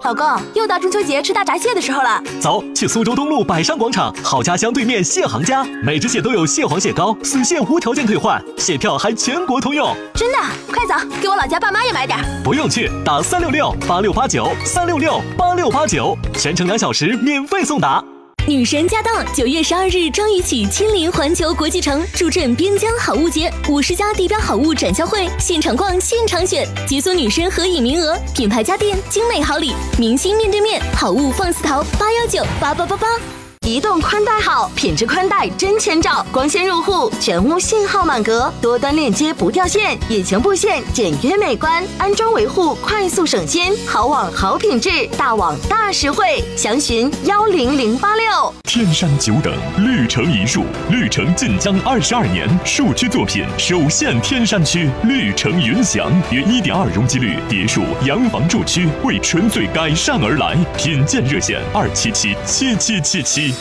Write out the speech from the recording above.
老公，又到中秋节吃大闸蟹的时候了。 走，去苏州东路百商广场好家乡对面蟹行家，每只蟹都有蟹黄蟹膏，死蟹无条件退换，蟹票还全国通用。 真的？快走，给我老家爸妈也买点。 不用去，打366-8689，366-8689，全程2小时免费送达。 女神驾到！9月12日张宇起亲临环球国际城，助阵边疆好物节，50家地标好物展销会，现场逛，现场选，解锁女神合影名额，品牌家电，精美好礼，明星面对面，好物放肆淘，8198888。 移动宽带好，品质宽带真千兆，光纤入户，全屋信号满格，多端链接不掉线，引擎布线简约美观，安装维护快速省心，好网好品质，大网大实惠，详询10086。 天山久等，绿城一树，绿城晋江22年，树区作品首现天山区，绿城云翔，约1.2容积率别墅洋房住区，为纯粹改善而来，品鉴热线2777777。